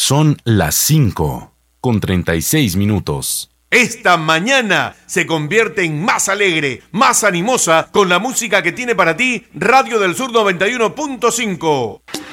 Son las 5:36. Esta mañana se convierte en más alegre, más animosa con la música que tiene para ti Radio del Sur 91.5.